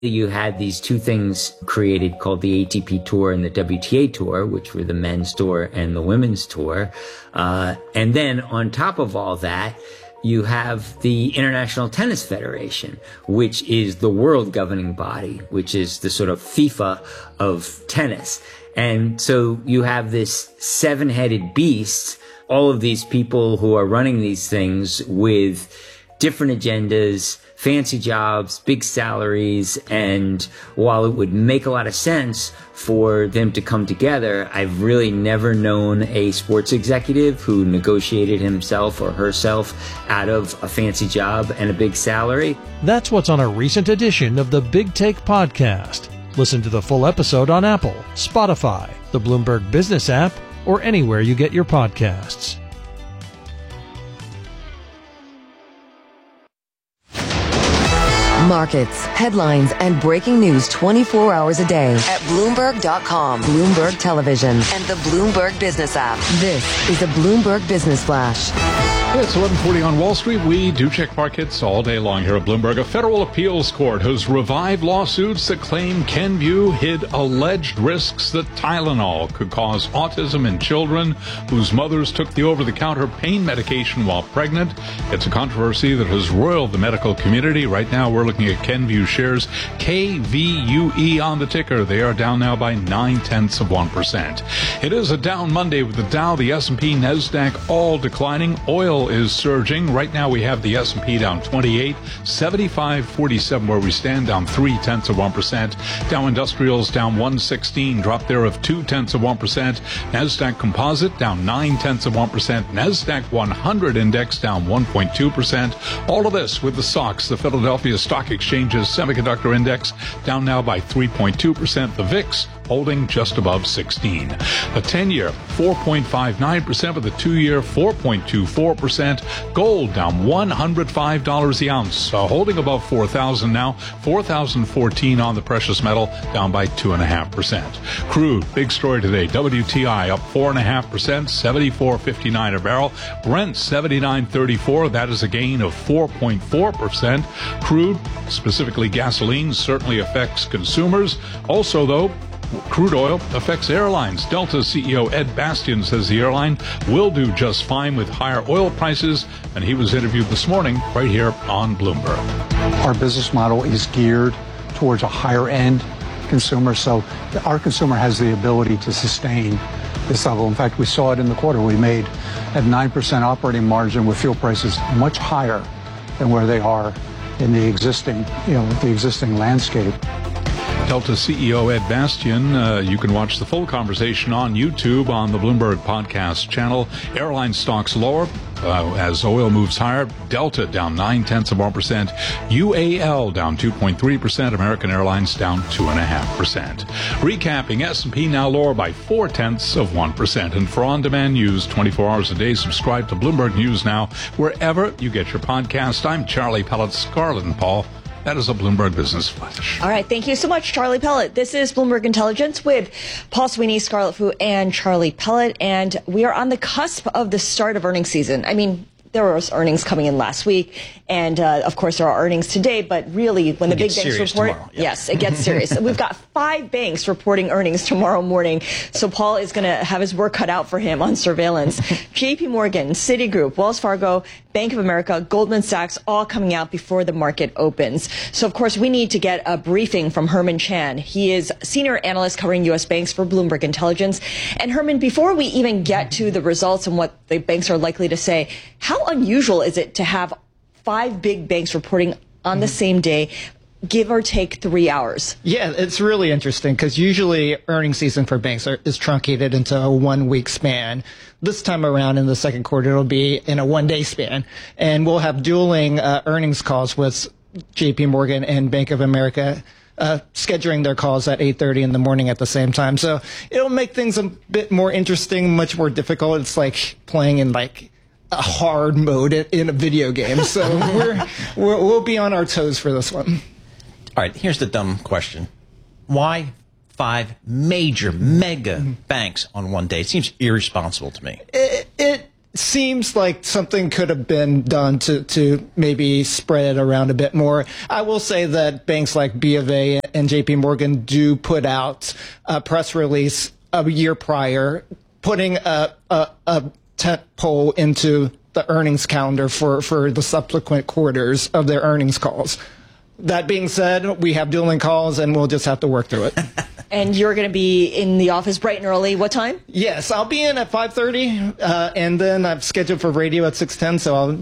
You had these two things created called the ATP Tour and the WTA Tour, which were the men's tour and the women's tour. And then on top of all that, you have the International Tennis Federation, which is the world governing body, which is the sort of FIFA of tennis. And so you have this seven-headed beast, all of these people who are running these things with different agendas, fancy jobs, big salaries, and while it would make a lot of sense for them to come together, I've really never known a sports executive who negotiated himself or herself out of a fancy job and a big salary. That's what's on a recent edition of the Big Take podcast. Listen to the full episode on Apple, Spotify, the Bloomberg Business app, or anywhere you get your podcasts. Markets, headlines, and breaking news 24 hours a day at Bloomberg.com, Bloomberg Television, and the Bloomberg Business app. This is the Bloomberg Business Flash. It's 11:40 on Wall Street. We do check markets all day long here at Bloomberg. A federal appeals court has revived lawsuits that claim Kenvue hid alleged risks that Tylenol could cause autism in children whose mothers took the over-the-counter pain medication while pregnant. It's a controversy that has roiled the medical community. Right now, we're looking at Kenvue shares, KVUE on the ticker. They are down now by 0.9%. It is a down Monday with the Dow, the S&P, NASDAQ all declining. Oil is surging. Right now we have the S&P down 28, 75.47 where we stand, down 0.3%. Dow Industrials down 116, drop there of 0.2%. NASDAQ Composite down 0.9%. NASDAQ 100 Index down 1.2%. All of this with the SOX, the Philadelphia Stock Exchange's Semiconductor Index, down now by 3.2%. The VIX holding just above 16. The 10-year 4.59%, with the 2-year 4.24%. Gold down $105 the ounce, holding above 4,000 now. 4,014 on the precious metal, down by 2.5%. Crude, big story today. WTI up 4.5%, 74.59 a barrel. Brent 79.34. That is a gain of 4.4%. Crude, specifically gasoline, certainly affects consumers. Also, though, crude oil affects airlines. Delta CEO Ed Bastian says the airline will do just fine with higher oil prices, and he was interviewed this morning right here on Bloomberg. Our business model is geared towards a higher-end consumer, so our consumer has the ability to sustain this level. In fact, we saw it in the quarter. We made at 9% operating margin with fuel prices much higher than where they are in the existing, the existing landscape. Delta CEO Ed Bastian, you can watch the full conversation on YouTube on the Bloomberg Podcast channel. Airline stocks lower as oil moves higher. Delta down 0.9%. UAL down 2.3%. American Airlines down 2.5%. Recapping, S&P now lower by 0.4%. And for on-demand news 24 hours a day, subscribe to Bloomberg News Now wherever you get your podcast. I'm Charlie Pellet. Scarlett and Paul. That is a Bloomberg Business Flash. All right. Thank you so much, Charlie Pellet. This is Bloomberg Intelligence with Paul Sweeney, Scarlett Fu, and Charlie Pellet. And we are on the cusp of the start of earnings season. I mean, there was earnings coming in last week, and of course there are earnings today, but really when the big banks report, yes, it gets serious. We've got 5 banks reporting earnings tomorrow morning, so Paul is going to have his work cut out for him on surveillance. JP Morgan, Citigroup, Wells Fargo, Bank of America, Goldman Sachs, all coming out before the market opens. So of course we need to get a briefing from Herman Chan. He is senior analyst covering U.S. banks for Bloomberg Intelligence. And Herman, before we even get to the results and what the banks are likely to say, how unusual is it to have 5 big banks reporting on the same day, give or take 3 hours? Yeah, it's really interesting because usually earnings season for banks is truncated into a 1-week span. This time around in the second quarter, it'll be in a 1-day span. And we'll have dueling earnings calls with JP Morgan and Bank of America scheduling their calls at 8:30 in the morning at the same time. So it'll make things a bit more interesting, much more difficult. It's like playing in a hard mode in a video game. So we'll be on our toes for this one. All right, here's the dumb question. Why 5 major mega banks on one day? It seems irresponsible to me. seems like something could have been done to maybe spread it around a bit more. I will say that banks like B of A and JP Morgan do put out a press release a year prior, putting a tent pole into the earnings calendar for the subsequent quarters of their earnings calls. That being said, we have dueling calls, and we'll just have to work through it. And you're going to be in the office bright and early. What time? Yes, I'll be in at 5:30, and then I've scheduled for radio at 6:10. So I'll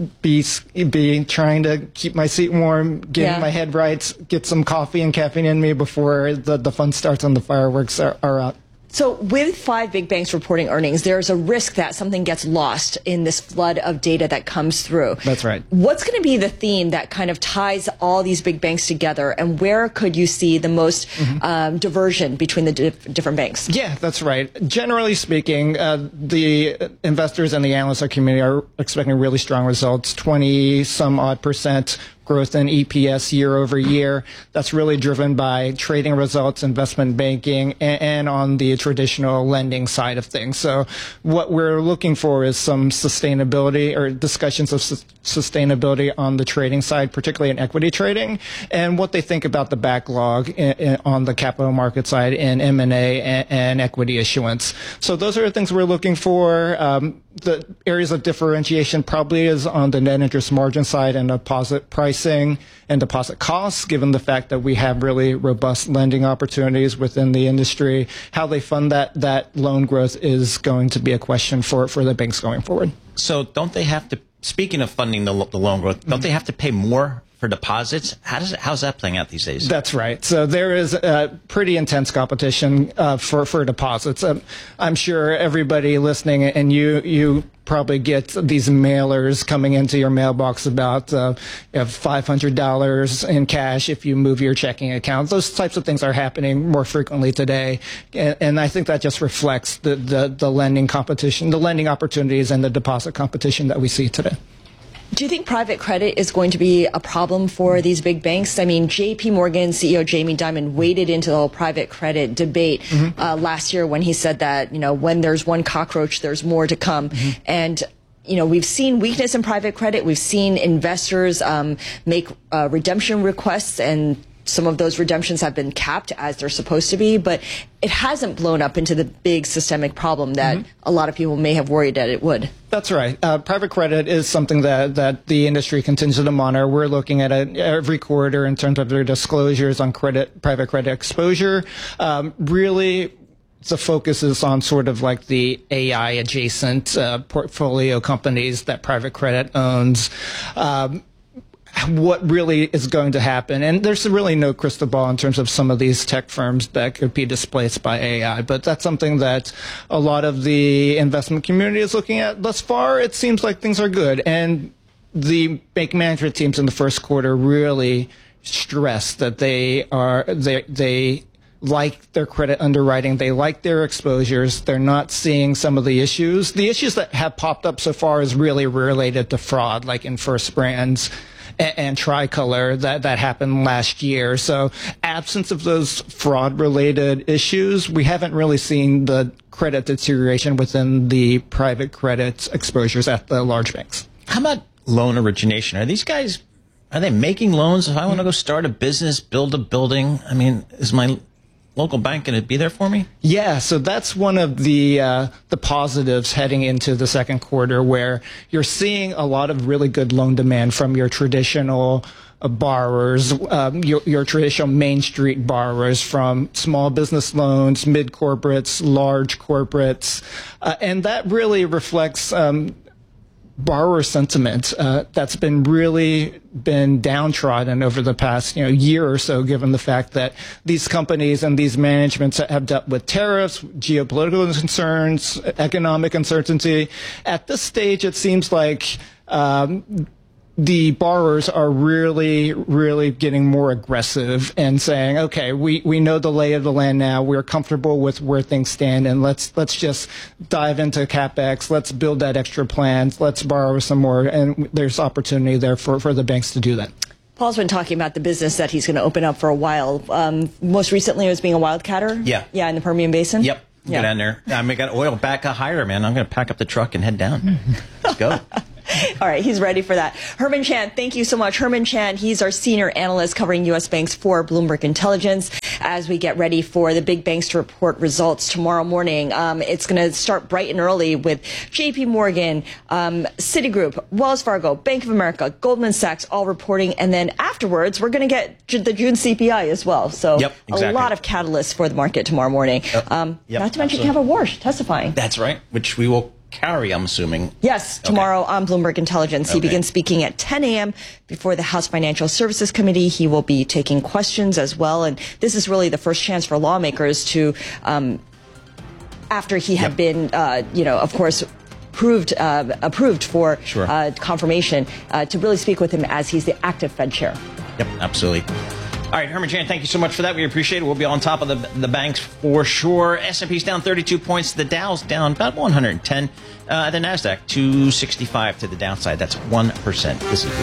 be trying to keep my seat warm, getting my head right, get some coffee and caffeine in me before the fun starts and the fireworks are out. So with 5 big banks reporting earnings, there's a risk that something gets lost in this flood of data that comes through. That's right. What's going to be the theme that kind of ties all these big banks together, and where could you see the most diversion between the different banks? Yeah, that's right. Generally speaking, the investors and the analyst community are expecting really strong results, 20-some-odd% growth in EPS year over year. That's really driven by trading results, investment banking, and on the traditional lending side of things. So what we're looking for is some sustainability or discussions of sustainability on the trading side, particularly in equity trading, and what they think about the backlog on the capital market side in M&A and equity issuance. So those are the things we're looking for. The areas of differentiation probably is on the net interest margin side and deposit pricing and deposit costs, given the fact that we have really robust lending opportunities within the industry. How they fund that loan growth is going to be a question for the banks going forward. So don't they have to, speaking of funding the loan growth, don't they have to pay more for deposits? How's that playing out these days? That's right. So there is a pretty intense competition for deposits. I'm sure everybody listening, and you probably get these mailers coming into your mailbox about you have $500 in cash if you move your checking account. Those types of things are happening more frequently today, and I think that just reflects the lending competition, the lending opportunities, and the deposit competition that we see today. Do you think private credit is going to be a problem for these big banks? I mean, JP Morgan CEO Jamie Dimon waded into the whole private credit debate last year when he said that, when there's one cockroach, there's more to come. And we've seen weakness in private credit. We've seen investors make redemption requests, and some of those redemptions have been capped as they're supposed to be, but it hasn't blown up into the big systemic problem that a lot of people may have worried that it would. That's right. Private credit is something that the industry continues to monitor. We're looking at it every quarter in terms of their disclosures on private credit exposure. Really, the focus is on sort of like the AI adjacent portfolio companies that private credit owns. What really is going to happen. And there's really no crystal ball in terms of some of these tech firms that could be displaced by AI. But that's something that a lot of the investment community is looking at. Thus far, it seems like things are good. And the bank management teams in the first quarter really stressed that they like their credit underwriting. They like their exposures. They're not seeing some of the issues. The issues that have popped up so far is really related to fraud, like in First Brands and Tricolor that happened last year. So absence of those fraud-related issues, we haven't really seen the credit deterioration within the private credit exposures at the large banks. How about loan origination? Are these guys, are they making loans? If I want to go start a business, build a building, I mean, is my local bank going to be there for me? Yeah, so that's one of the positives heading into the second quarter, where you're seeing a lot of really good loan demand from your traditional borrowers, your traditional Main Street borrowers, from small business loans, mid corporates, large corporates, and that really reflects borrower sentiment that's been downtrodden over the past year or so, given the fact that these companies and these managements have dealt with tariffs, geopolitical concerns, economic uncertainty. At this stage, it seems like the borrowers are really getting more aggressive and saying, okay, we know the lay of the land now. We're comfortable with where things stand, and let's just dive into CapEx. Let's build that extra plan. Let's borrow some more, and there's opportunity there for the banks to do that. Paul's been talking about the business that he's going to open up for a while. Most recently, it was being a wildcatter. Yeah, in the Permian Basin. Yep. Get down there. I got oil back higher, man. I'm going to pack up the truck and head down. Let's go. All right, he's ready for that. Herman Chan, thank you so much. Herman Chan, he's our senior analyst covering U.S. banks for Bloomberg Intelligence as we get ready for the big banks to report results tomorrow morning. It's going to start bright and early with J.P. Morgan, Citigroup, Wells Fargo, Bank of America, Goldman Sachs all reporting. And then afterwards, we're going to get the June CPI as well. So exactly. A lot of catalysts for the market tomorrow morning. Not to mention Kevin Warsh testifying. That's right, which we will carry, I'm assuming. Yes, tomorrow on Bloomberg Intelligence. He begins speaking at 10 a.m. before the House Financial Services Committee. He will be taking questions as well. And this is really the first chance for lawmakers to, after he had been, of course, approved for confirmation, to really speak with him as he's the active Fed chair. Yep, absolutely. All right, Herman Chan, thank you so much for that. We appreciate it. We'll be on top of the banks for sure. S&P's down 32 points. The Dow's down about 110. The NASDAQ, 265 to the downside. That's 1%. This is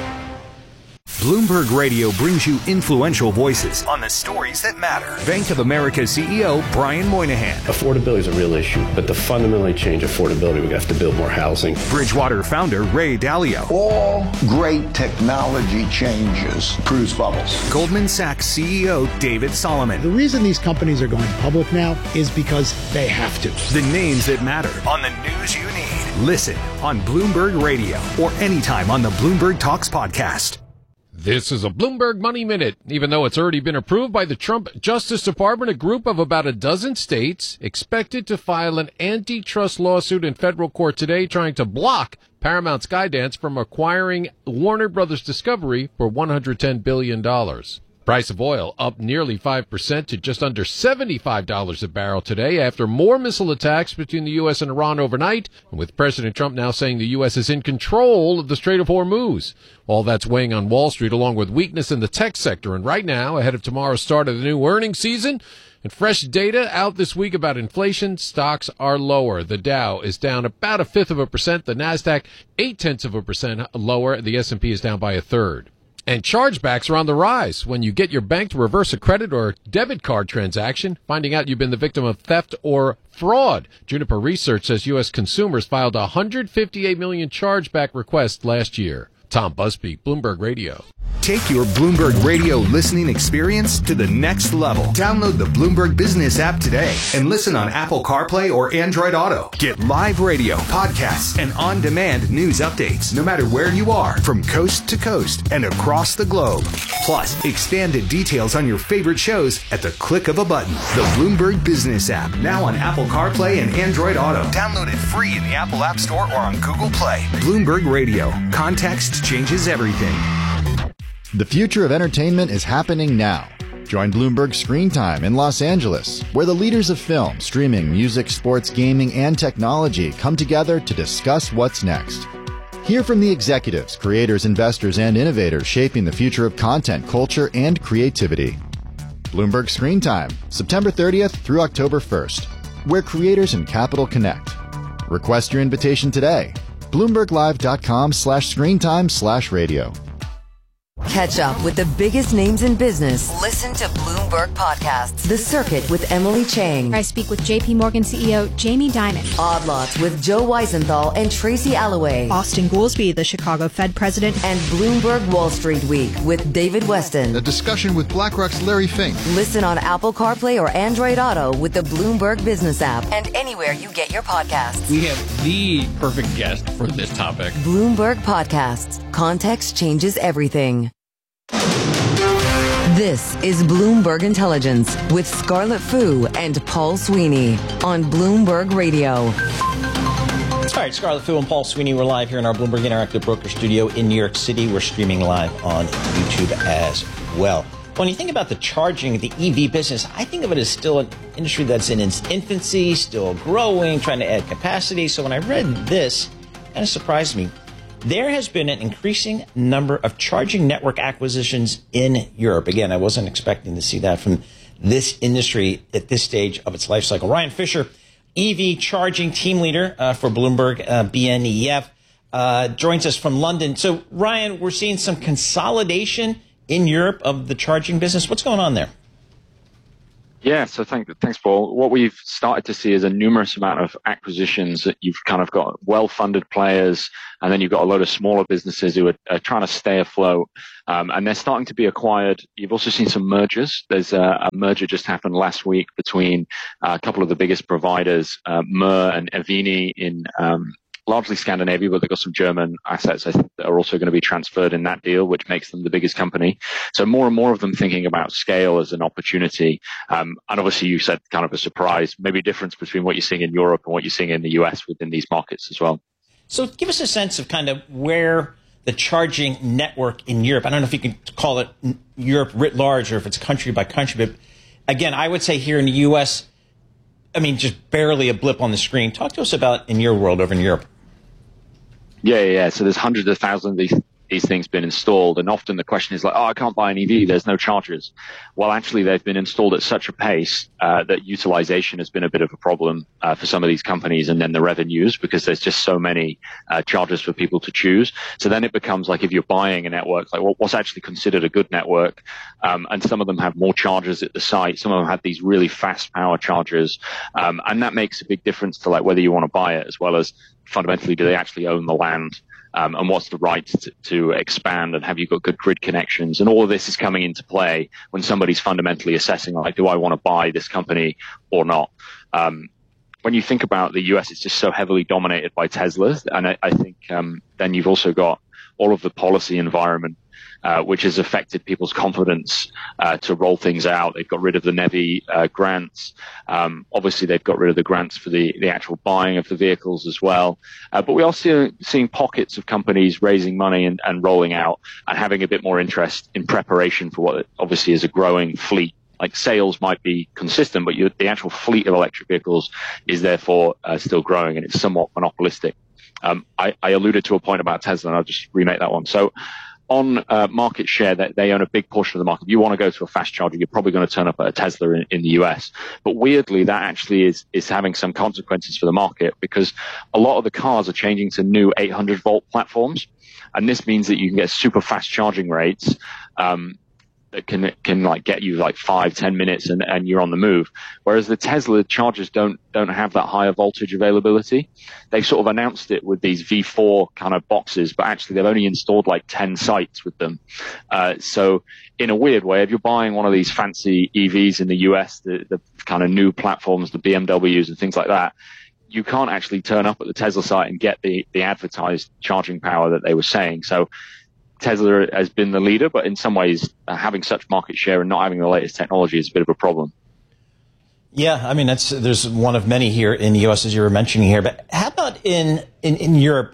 Bloomberg Radio brings you influential voices on the stories that matter. Bank of America CEO Brian Moynihan. Affordability is a real issue, but to fundamentally change affordability, we have to build more housing. Bridgewater founder Ray Dalio. All great technology changes cruise bubbles. Goldman Sachs CEO David Solomon. The reason these companies are going public now is because they have to. The names that matter on the news you need. Listen on Bloomberg Radio or anytime on the Bloomberg Talks podcast. This is a Bloomberg Money Minute. Even though it's already been approved by the Trump Justice Department, a group of about a dozen states expected to file an antitrust lawsuit in federal court today trying to block Paramount Skydance from acquiring Warner Brothers Discovery for $110 billion. Price of oil up nearly 5% to just under $75 a barrel today after more missile attacks between the U.S. and Iran overnight, and with President Trump now saying the U.S. is in control of the Strait of Hormuz. All that's weighing on Wall Street along with weakness in the tech sector. And right now, ahead of tomorrow's start of the new earnings season, and fresh data out this week about inflation, stocks are lower. The Dow is down about 0.5%. The NASDAQ, 0.8% lower. The S&P is down by 1/3. And chargebacks are on the rise when you get your bank to reverse a credit or debit card transaction, finding out you've been the victim of theft or fraud. Juniper Research says U.S. consumers filed 158 million chargeback requests last year. Tom Busby, Bloomberg Radio. Take your Bloomberg Radio listening experience to the next level. Download the Bloomberg Business app today and listen on Apple CarPlay or Android Auto. Get live radio, podcasts, and on-demand news updates no matter where you are from coast to coast and across the globe. Plus, expanded details on your favorite shows at the click of a button. The Bloomberg Business app, now on Apple CarPlay and Android Auto. Download it free in the Apple App Store or on Google Play. Bloomberg Radio. Context changes everything. The future of entertainment is happening now. Join Bloomberg Screen Time in Los Angeles, where the leaders of film, streaming, music, sports, gaming, and technology come together to discuss what's next. Hear from the executives, creators, investors, and innovators shaping the future of content, culture, and creativity. Bloomberg Screen Time, September 30th through October 1st, where creators and capital connect. Request your invitation today. BloombergLive.com/screentime/radio. Catch up with the biggest names in business. Listen to Bloomberg Podcasts. The Circuit with Emily Chang. I speak with J.P. Morgan CEO Jamie Dimon. Odd Lots with Joe Weisenthal and Tracy Alloway. Austin Goolsbee, the Chicago Fed president. And Bloomberg Wall Street Week with David Weston. A discussion with BlackRock's Larry Fink. Listen on Apple CarPlay or Android Auto with the Bloomberg Business app and anywhere you get your podcasts. We have the perfect guest for this topic. Bloomberg Podcasts. Context changes everything. This is Bloomberg Intelligence with Scarlett Fu and Paul Sweeney on Bloomberg Radio. All right, Scarlett Fu and Paul Sweeney, we're live here in our Bloomberg Interactive Broker Studio in New York City. We're streaming live on YouTube as well. When you think about the charging, the EV business, I think of it as still an industry that's in its infancy, still growing, trying to add capacity. So when I read this, it kind of surprised me. There has been an increasing number of charging network acquisitions in Europe. Again, I wasn't expecting to see that from this industry at this stage of its life cycle. Ryan Fisher, EV charging team leader for Bloomberg BNEF, joins us from London. So, Ryan, we're seeing some consolidation in Europe of the charging business. What's going on there? Yeah, so thanks, Paul. What we've started to see is a numerous amount of acquisitions that you've kind of got well-funded players, and then you've got a load of smaller businesses who are trying to stay afloat, and they're starting to be acquired. You've also seen some mergers. There's a merger just happened last week between a couple of the biggest providers, Mer and Evini in largely Scandinavia, but they've got some German assets, I think, that are also going to be transferred in that deal, which makes them the biggest company. So more and more of them thinking about scale as an opportunity. And obviously you said kind of a surprise, maybe a difference between what you're seeing in Europe and what you're seeing in the US within these markets as well. So give us a sense of kind of where the charging network in Europe, I don't know if you can call it Europe writ large or if it's country by country, but again, I would say here in the US, I mean, just barely a blip on the screen. Talk to us about in your world over in Europe. Yeah. So there's hundreds of thousands of these things been installed, and often the question is like, oh, I can't buy an EV, there's no chargers. Well, actually, they've been installed at such a pace that utilization has been a bit of a problem for some of these companies, and then the revenues, because there's just so many chargers for people to choose. So then it becomes like, if you're buying a network, like what's actually considered a good network? And some of them have more chargers at the site. Some of them have these really fast power chargers. And that makes a big difference to like whether you want to buy it, as well as fundamentally, do they actually own the land? And what's the right to expand, and have you got good grid connections? And all of this is coming into play when somebody's fundamentally assessing, like, do I want to buy this company or not? When you think about the US, it's just so heavily dominated by Tesla. And I think then you've also got all of the policy environment, which has affected people's confidence to roll things out. They've got rid of the NEVI grants. Obviously, they've got rid of the grants for the actual buying of the vehicles as well. But we are seeing pockets of companies raising money and rolling out and having a bit more interest in preparation for what obviously is a growing fleet. Like sales might be consistent, but the actual fleet of electric vehicles is therefore still growing, and it's somewhat monopolistic. I alluded to a point about Tesla, and I'll just remake that one. So on market share, that they own a big portion of the market. If you want to go to a fast charger, you're probably going to turn up at a Tesla in the US. But weirdly, that actually is having some consequences for the market, because a lot of the cars are changing to new 800-volt platforms. And this means that you can get super fast charging rates that can like get you like 5-10 minutes and you're on the move. Whereas the Tesla chargers don't have that higher voltage availability. They've sort of announced it with these V4 kind of boxes, but actually they've only installed like 10 sites with them. So in a weird way, if you're buying one of these fancy EVs in the US, the kind of new platforms, the BMWs and things like that, you can't actually turn up at the Tesla site and get the advertised charging power that they were saying. So Tesla has been the leader, but in some ways, having such market share and not having the latest technology is a bit of a problem. Yeah, I mean, there's one of many here in the U.S., as you were mentioning here. But how about in Europe?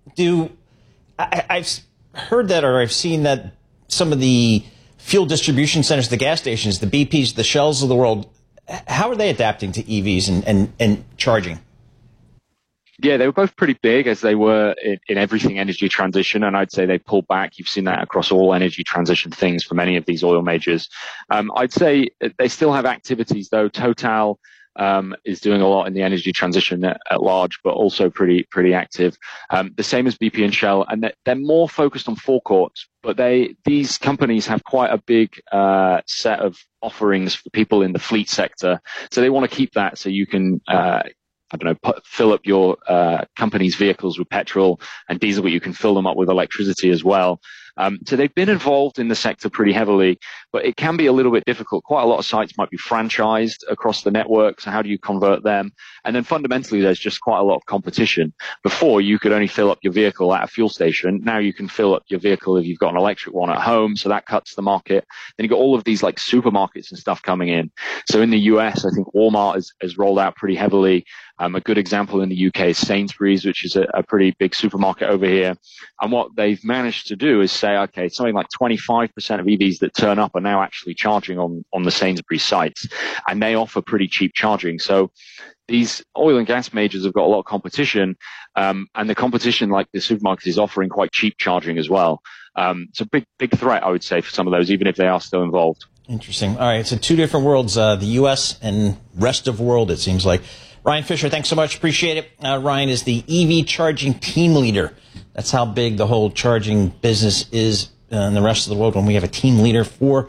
I've heard that, or I've seen that some of the fuel distribution centers, the gas stations, the BPs, the Shells of the world, how are they adapting to EVs and charging? Yeah, they were both pretty big, as they were in everything energy transition, and I'd say they pulled back. You've seen that across all energy transition things for many of these oil majors. I'd say they still have activities, though. Total is doing a lot in the energy transition at large, but also pretty active. The same as BP and Shell, and they're more focused on forecourts, but these companies have quite a big set of offerings for people in the fleet sector. So they want to keep that so you can fill up your company's vehicles with petrol and diesel, but you can fill them up with electricity as well. So they've been involved in the sector pretty heavily, but it can be a little bit difficult. Quite a lot of sites might be franchised across the network, so how do you convert them? And then fundamentally, there's just quite a lot of competition. Before, you could only fill up your vehicle at a fuel station. Now you can fill up your vehicle if you've got an electric one at home, so that cuts the market. Then you've got all of these like supermarkets and stuff coming in. So in the US, I think Walmart has rolled out pretty heavily. A good example in the UK is Sainsbury's, which is a pretty big supermarket over here. And what they've managed to do is say, okay, something like 25% of EVs that turn up are now actually charging on the Sainsbury's sites. And they offer pretty cheap charging. So these oil and gas majors have got a lot of competition. And the competition, like the supermarkets, is offering quite cheap charging as well. It's a big threat, I would say, for some of those, even if they are still involved. Interesting. All right. So two different worlds, the U.S. and rest of world, it seems like. Ryan Fisher, thanks so much. Appreciate it. Ryan is the EV charging team leader. That's how big the whole charging business is in the rest of the world when we have a team leader for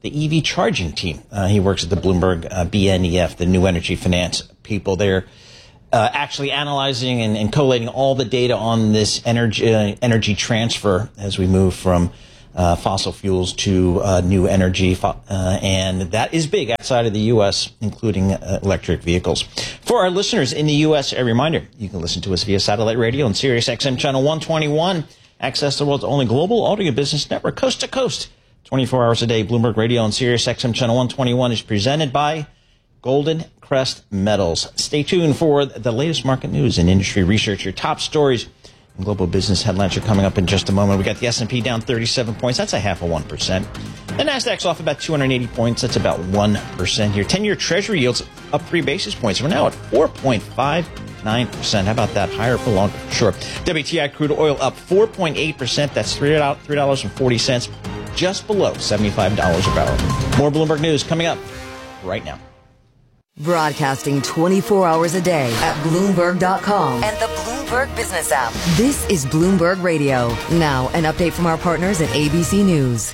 the EV charging team. He works at the Bloomberg BNEF, the New Energy Finance people. They're actually analyzing and collating all the data on this energy transfer as we move from fossil fuels to new energy, and that is big outside of the U.S., including electric vehicles. For our listeners in the U.S., a reminder, you can listen to us via satellite radio on Sirius XM Channel 121, access the world's only global audio business network, coast to coast, 24 hours a day. Bloomberg Radio on Sirius XM Channel 121 is presented by Golden Crest Metals. Stay tuned for the latest market news and industry research. Your top stories and global business headlines are coming up in just a moment. We got the S&P down 37 points. That's a 0.5%. The Nasdaq's off about 280 points. That's about 1% here. 10-year Treasury yields up 3 basis points. We're now at 4.59%. How about that? Higher for longer? Sure. WTI crude oil up 4.8%. That's $3.40, just below $75 a barrel. More Bloomberg News coming up right now. Broadcasting 24 hours a day at Bloomberg.com and the Bloomberg Business app. This is Bloomberg Radio. Now, an update from our partners at ABC News.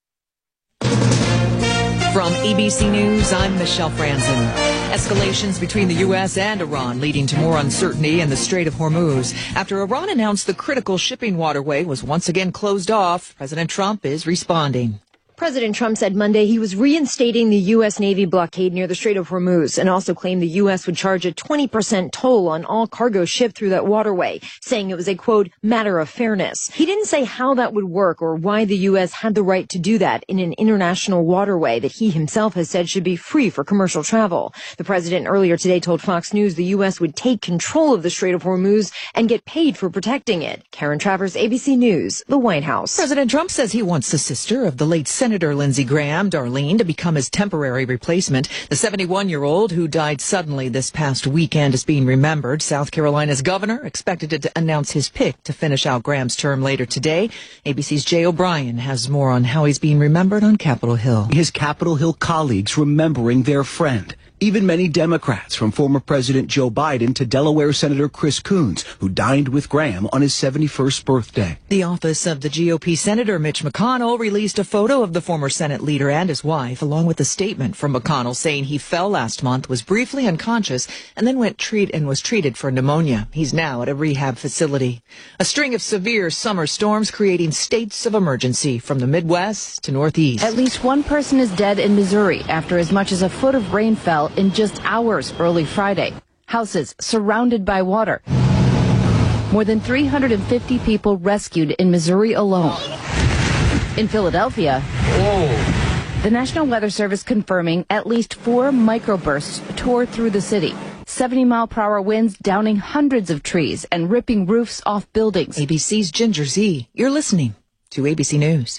From ABC News, I'm Michelle Franzen. Escalations between the U.S. and Iran leading to more uncertainty in the Strait of Hormuz. After Iran announced the critical shipping waterway was once again closed off, President Trump is responding. President Trump said Monday he was reinstating the U.S. Navy blockade near the Strait of Hormuz and also claimed the U.S. would charge a 20% toll on all cargo shipped through that waterway, saying it was a, quote, matter of fairness. He didn't say how that would work or why the U.S. had the right to do that in an international waterway that he himself has said should be free for commercial travel. The president earlier today told Fox News the U.S. would take control of the Strait of Hormuz and get paid for protecting it. Karen Travers, ABC News, the White House. President Trump says he wants the sister of the late Senator Lindsey Graham, Darlene, to become his temporary replacement. The 71-year-old who died suddenly this past weekend is being remembered. South Carolina's governor expected to announce his pick to finish out Graham's term later today. ABC's Jay O'Brien has more on how he's being remembered on Capitol Hill. His Capitol Hill colleagues remembering their friend. Even many Democrats, from former President Joe Biden to Delaware Senator Chris Coons, who dined with Graham on his 71st birthday. The office of the GOP Senator Mitch McConnell released a photo of the former Senate leader and his wife, along with a statement from McConnell saying he fell last month, was briefly unconscious, and then was treated for pneumonia. He's now at a rehab facility. A string of severe summer storms creating states of emergency from the Midwest to Northeast. At least one person is dead in Missouri after as much as a foot of rain fell in just hours early Friday. Houses surrounded by water. More than 350 people rescued in Missouri alone. In Philadelphia, the National Weather Service confirming at least 4 microbursts tore through the city. 70-mile-per-hour winds downing hundreds of trees and ripping roofs off buildings. ABC's Ginger Z. You're listening to ABC News.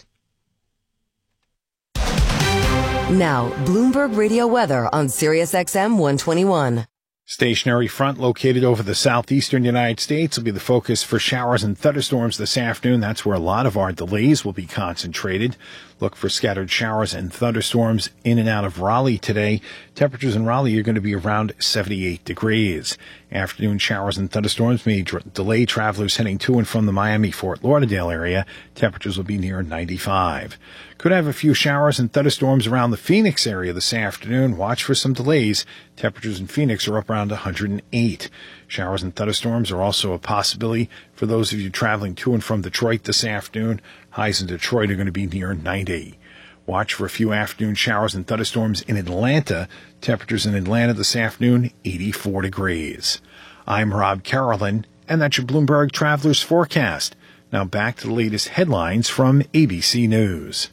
Now, Bloomberg Radio weather on Sirius XM 121. Stationary front located over the southeastern United States will be the focus for showers and thunderstorms this afternoon. That's where a lot of our delays will be concentrated. Look for scattered showers and thunderstorms in and out of Raleigh today. Temperatures in Raleigh are going to be around 78 degrees. Afternoon showers and thunderstorms may delay travelers heading to and from the Miami-Fort Lauderdale area. Temperatures will be near 95. Could have a few showers and thunderstorms around the Phoenix area this afternoon. Watch for some delays. Temperatures in Phoenix are up around 108. Showers and thunderstorms are also a possibility for those of you traveling to and from Detroit this afternoon. Highs in Detroit are going to be near 90. Watch for a few afternoon showers and thunderstorms in Atlanta. Temperatures in Atlanta this afternoon, 84 degrees. I'm Rob Carolyn, and that's your Bloomberg Travelers Forecast. Now back to the latest headlines from ABC News.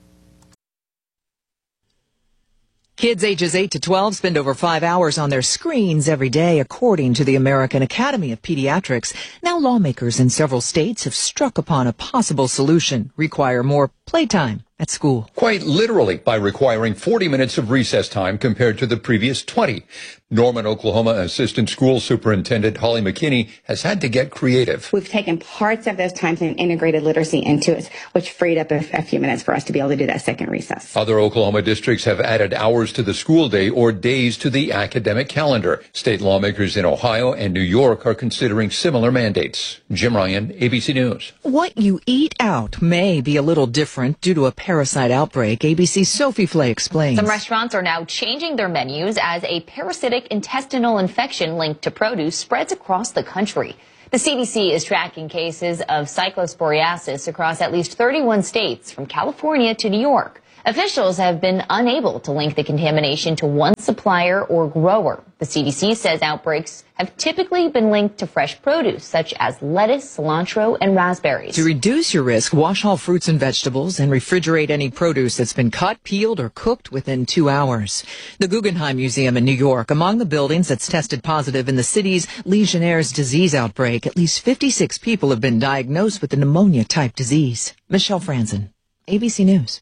Kids ages 8 to 12 spend over 5 hours on their screens every day, according to the American Academy of Pediatrics. Now lawmakers in several states have struck upon a possible solution: require more playtime at school. Quite literally, by requiring 40 minutes of recess time compared to the previous 20. Norman, Oklahoma Assistant School Superintendent Holly McKinney has had to get creative. We've taken parts of those times and integrated literacy into it, which freed up a few minutes for us to be able to do that second recess. Other Oklahoma districts have added hours to the school day or days to the academic calendar. State lawmakers in Ohio and New York are considering similar mandates. Jim Ryan, ABC News. What you eat out may be a little different due to a parasite outbreak. ABC's Sophie Flay explains. Some restaurants are now changing their menus as a parasitic intestinal infection linked to produce spreads across the country. The CDC is tracking cases of cyclosporiasis across at least 31 states, from California to New York. Officials have been unable to link the contamination to one supplier or grower. The CDC says outbreaks have typically been linked to fresh produce, such as lettuce, cilantro, and raspberries. To reduce your risk, wash all fruits and vegetables and refrigerate any produce that's been cut, peeled, or cooked within 2 hours. The Guggenheim Museum in New York, among the buildings that's tested positive in the city's Legionnaire's disease outbreak, at least 56 people have been diagnosed with the pneumonia-type disease. Michelle Franzen, ABC News.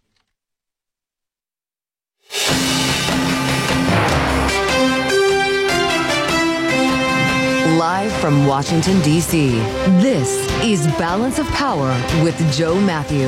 Live from Washington, D.C., this is Balance of Power with Joe Matthew.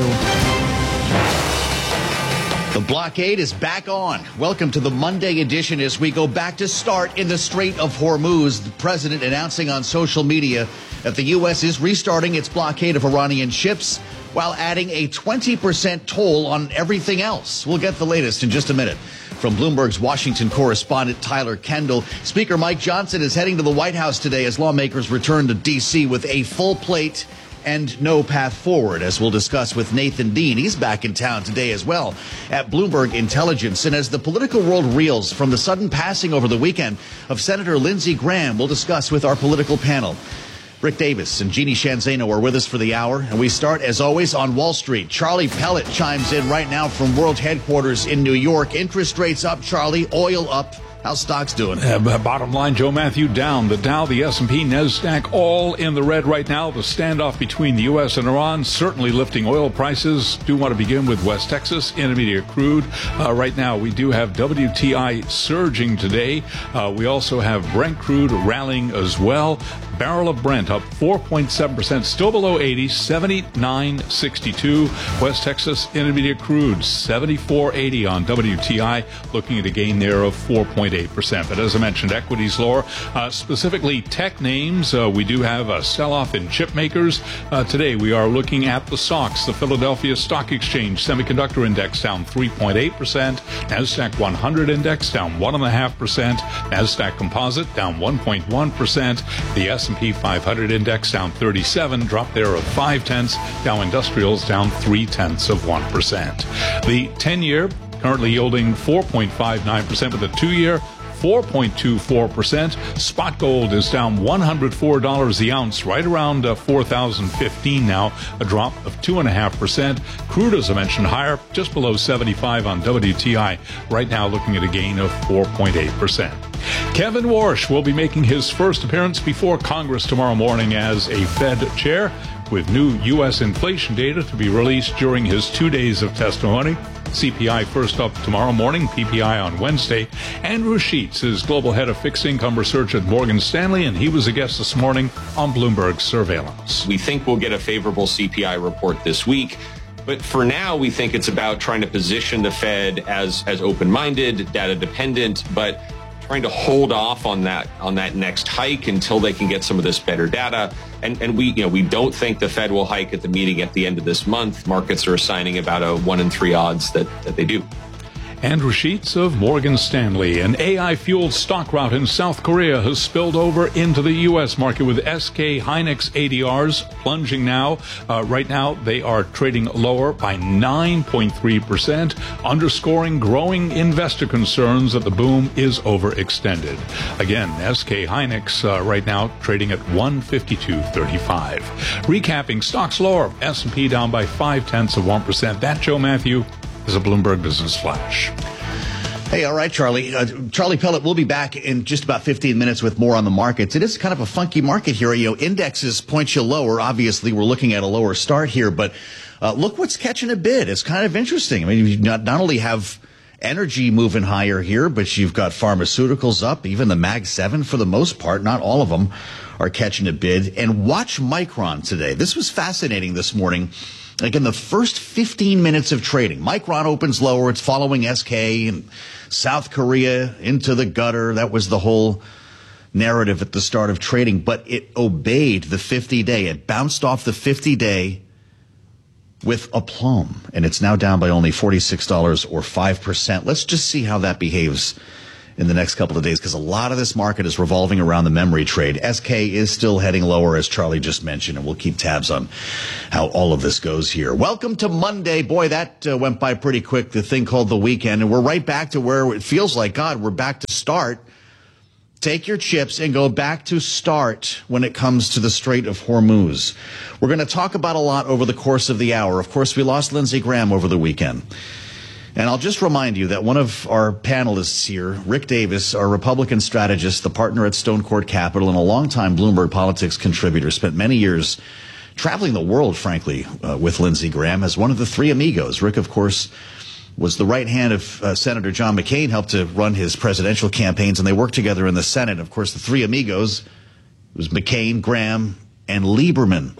The blockade is back on. Welcome to the Monday edition as we go back to start in the Strait of Hormuz. The president announcing on social media that the U.S. is restarting its blockade of Iranian ships while adding a 20% toll on everything else. We'll get the latest in just a minute. From Bloomberg's Washington correspondent Tyler Kendall, Speaker Mike Johnson is heading to the White House today as lawmakers return to D.C. with a full plate and no path forward, as we'll discuss with Nathan Dean. He's back in town today as well at Bloomberg Intelligence. And as the political world reels from the sudden passing over the weekend of Senator Lindsey Graham, we'll discuss with our political panel. Rick Davis and Jeannie Shanzano are with us for the hour, and we start, as always, on Wall Street. Charlie Pellet chimes in right now from World Headquarters in New York. Interest rates up, Charlie, oil up. How's stocks doing? Bottom line, Joe Matthew, down. The Dow, the S&P, NASDAQ, all in the red right now. The standoff between the U.S. and Iran certainly lifting oil prices. Do want to begin with West Texas Intermediate crude. Right now, we do have WTI surging today. We also have Brent crude rallying as well. Barrel of Brent up 4.7%, still below 80, 79.62. West Texas Intermediate crude 74.80 on WTI, looking at a gain there of 4.8%. But as I mentioned, equities lower, specifically tech names. We do have a sell-off in chip makers. Today we are looking at the SOX, the Philadelphia Stock Exchange Semiconductor Index down 3.8%, NASDAQ 100 Index down 1.5%, NASDAQ Composite down 1.1%, the S&P 500 Index down 37, drop there of 0.5. Dow Industrials down 0.3%. The 10-year currently yielding 4.59%, with the 2-year 4.24%. Spot gold is down $104 the ounce, right around $4,015 now, a drop of 2.5%. Crude, as I mentioned, higher, just below 75 on WTI, right now looking at a gain of 4.8%. Kevin Warsh will be making his first appearance before Congress tomorrow morning as a Fed chair, with new U.S. inflation data to be released during his 2 days of testimony. CPI first up tomorrow morning, PPI on Wednesday. Andrew Sheets is global head of fixed income research at Morgan Stanley, and he was a guest this morning on Bloomberg Surveillance. We think we'll get a favorable CPI report this week. But for now, we think it's about trying to position the Fed as open-minded, data-dependent, but trying to hold off on that next hike until they can get some of this better data. And we don't think the Fed will hike at the meeting at the end of this month. Markets are assigning about a 1 in 3 odds that they do. Andrew Sheets of Morgan Stanley. An AI-fueled stock rout in South Korea has spilled over into the U.S. market, with SK Hynix ADRs plunging now. Right now, they are trading lower by 9.3%, underscoring growing investor concerns that the boom is overextended. Again, SK Hynix right now trading at 152.35. Recapping, stocks lower, S&P down by 0.5%. That, Joe Matthew, is a Bloomberg Business Flash. Hey, all right, Charlie. Charlie Pellet will be back in just about 15 minutes with more on the markets. It is kind of a funky market here. Indexes point you lower. Obviously, we're looking at a lower start here, but look what's catching a bid. It's kind of interesting. I mean, you not only have energy moving higher here, but you've got pharmaceuticals up. Even the Mag 7, for the most part, not all of them, are catching a bid. And watch Micron today. This was fascinating this morning. Like in the first 15 minutes of trading, Micron opens lower. It's following SK and South Korea into the gutter. That was the whole narrative at the start of trading. But it obeyed the 50-day. It bounced off the 50-day with aplomb, and it's now down by only $46 or 5%. Let's just see how that behaves in the next couple of days, because a lot of this market is revolving around the memory trade. SK is still heading lower, as Charlie just mentioned, and we'll keep tabs on how all of this goes here. Welcome to Monday. Boy, that went by pretty quick, the thing called the weekend, and we're right back to where it feels like, God, we're back to start. Take your chips and go back to start when it comes to the Strait of Hormuz. We're going to talk about a lot over the course of the hour. Of course, we lost Lindsey Graham over the weekend. And I'll just remind you that one of our panelists here, Rick Davis, our Republican strategist, the partner at Stone Court Capital, and a longtime Bloomberg Politics contributor, spent many years traveling the world, frankly, with Lindsey Graham as one of the three amigos. Rick, of course, was the right hand of Senator John McCain, helped to run his presidential campaigns, and they worked together in the Senate. Of course, the three amigos was McCain, Graham, and Lieberman.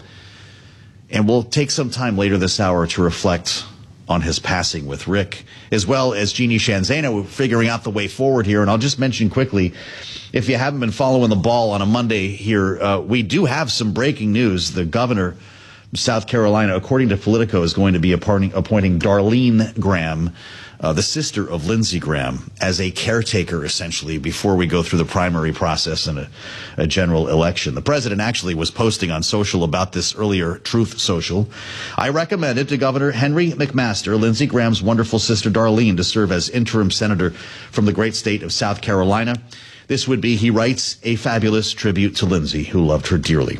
And we'll take some time later this hour to reflect on his passing with Rick, as well as Jeannie Sheehan Zaino figuring out the way forward here. And I'll just mention quickly, if you haven't been following the ball on a Monday here, we do have some breaking news. The governor of South Carolina, according to Politico, is going to be appointing Darlene Graham, the sister of Lindsey Graham, as a caretaker, essentially, before we go through the primary process and a general election. The president actually was posting on social about this earlier, Truth Social. I recommended to Governor Henry McMaster, Lindsey Graham's wonderful sister Darlene, to serve as interim senator from the great state of South Carolina. This would be, he writes, a fabulous tribute to Lindsey, who loved her dearly.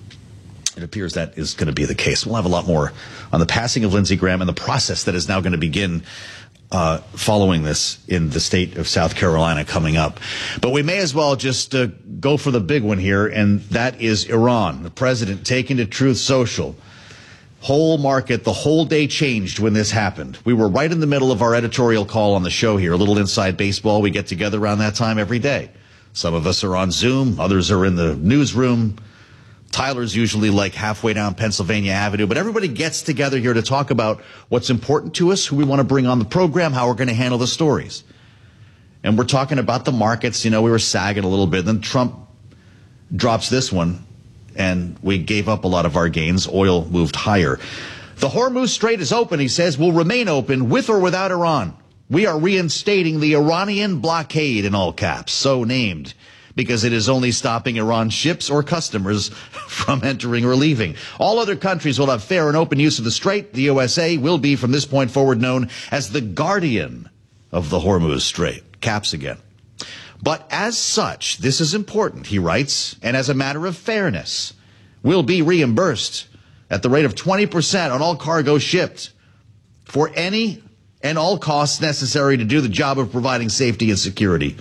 It appears that is going to be the case. We'll have a lot more on the passing of Lindsey Graham and the process that is now going to begin following this in the state of South Carolina coming up. But we may as well just go for the big one here, and that is Iran. The president taking to Truth Social. Whole market, the whole day changed when this happened. We were right in the middle of our editorial call on the show here, a little inside baseball. We get together around that time every day. Some of us are on Zoom, others are in the newsroom. Tyler's usually like halfway down Pennsylvania Avenue, but everybody gets together here to talk about what's important to us, who we want to bring on the program, how we're going to handle the stories. And we're talking about the markets. You know, we were sagging a little bit. Then Trump drops this one, and we gave up a lot of our gains. Oil moved higher. The Hormuz Strait is open, he says, will remain open with or without Iran. We are reinstating the Iranian blockade, in all caps, so named, because it is only stopping Iran ships or customers from entering or leaving. All other countries will have fair and open use of the strait. The USA will be, from this point forward, known as the guardian of the Hormuz Strait. Caps again. But as such, this is important, he writes, and as a matter of fairness, will be reimbursed at the rate of 20% on all cargo shipped for any and all costs necessary to do the job of providing safety and security